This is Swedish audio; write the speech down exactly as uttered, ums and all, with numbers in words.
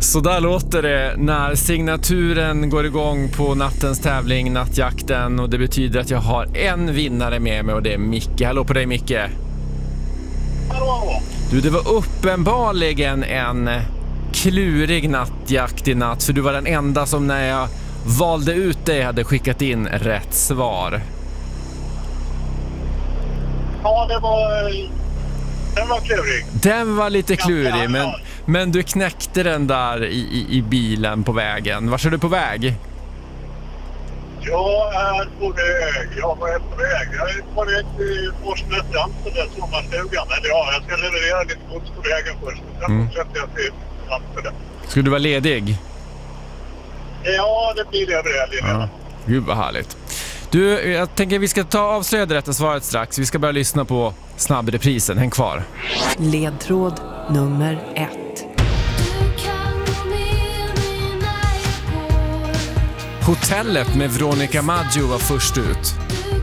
Så där låter det när signaturen går igång på nattens tävling, nattjakten, och det betyder att jag har en vinnare med mig och det är Micke. Hallå på dig, Micke. Hallå. Du, det var uppenbarligen en klurig nattjakt i natt, för du var den enda som när jag valde ut dig hade skickat in rätt svar. Ja, det var... Den var klurig. Den var lite klurig, Ja, ja. men, men du knäckte den där i, i, i bilen på vägen. Vart är du på väg? Jag är på väg. Jag var på väg. Jag är på väg till Forsnässtrand på den sommarstugan. Men ja, jag ska leverera lite gods på vägen först. Sen Mm. fortsätter jag till Ramsele. Skulle du vara ledig? Ja, det blir levererad. Ja. Gud vad härligt. Du, jag tänker vi ska ta avslöja det rätta svaret strax. Vi ska börja lyssna på snabbreprisen. Häng kvar. Ledtråd nummer ett. Hotellet med Veronica Maggio var först ut.